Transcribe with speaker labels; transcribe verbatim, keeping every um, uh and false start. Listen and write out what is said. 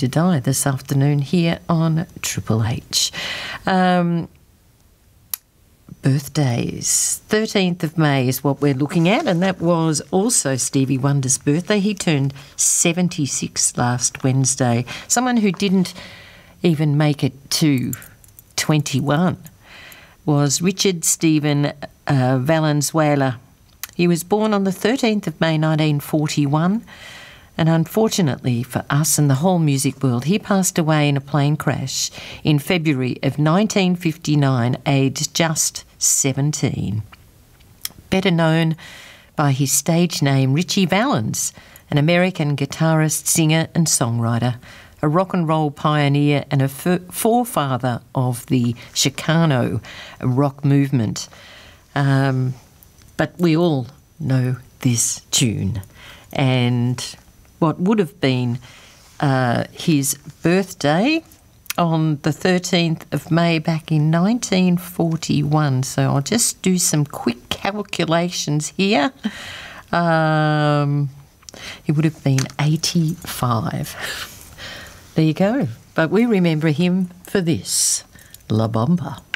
Speaker 1: to die this afternoon here on Triple H. Um, birthdays. thirteenth of May is what we're looking at, and that was also Stevie Wonder's birthday. He turned seventy-six last Wednesday. Someone who didn't even make it to twenty-one was Richard Stephen uh, Valenzuela. He was born on the thirteenth of May nineteen forty-one, and unfortunately for us and the whole music world, he passed away in a plane crash in February of nineteen fifty-nine, aged just seventeen. Better known by his stage name Ritchie Valens, an American guitarist, singer and songwriter, a rock and roll pioneer and a forefather of the Chicano rock movement. Um, but we all know this tune. And what would have been uh, his birthday on the thirteenth of May back in nineteen forty-one. So I'll just do some quick calculations here. Um, he would have been eighty-five. There you go. But we remember him for this, La Bamba.